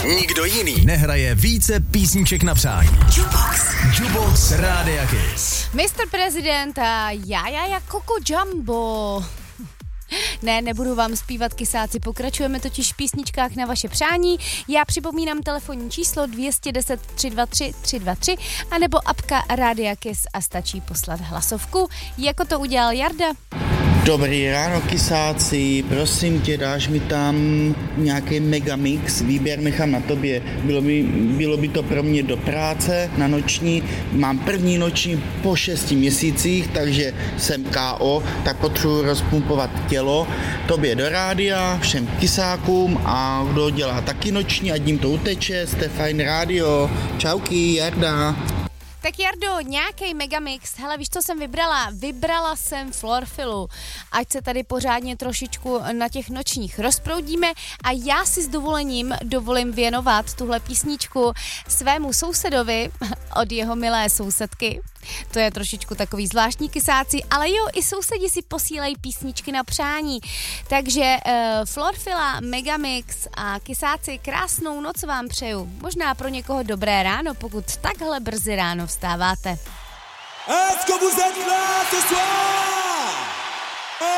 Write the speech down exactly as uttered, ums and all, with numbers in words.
Nikdo jiný nehraje více písniček na přání. Jukebox. Jukebox Rádia Kiss. mister Prezident a já, já, já, Coco Jumbo. Ne, nebudu vám zpívat, kysáci, pokračujeme totiž v písničkách na vaše přání. Já připomínám telefonní číslo dvě deset tři dva tři tři dva tři anebo apka Rádia Kiss a stačí poslat hlasovku, jako to udělal Jarda. Dobrý ráno, kysáci, prosím tě, dáš mi tam nějaký megamix, výběr nechám na tobě, bylo by, bylo by to pro mě do práce na noční, mám první noční po šesti měsících, takže jsem ká ó, tak potřebuji rozpumpovat tělo, tobě do rádia, všem kysákům a kdo dělá taky noční, ať jim to uteče, jste fajn rádio, čauky, Jarda. Tak Jardo, nějaký megamix, hele, víš, co jsem vybrala? Vybrala jsem Florfilu, ať se tady pořádně trošičku na těch nočních rozproudíme a já si s dovolením dovolím věnovat tuhle písničku svému sousedovi od jeho milé sousedky. To je trošičku takový zvláštní, kysáci, ale jo, i sousedi si posílají písničky na přání. Takže uh, Florfila, Megamix a kysáci, krásnou noc vám přeju. Možná pro někoho dobré ráno, pokud takhle brzy ráno vstáváte. Est-ce que vous êtes là ce soir?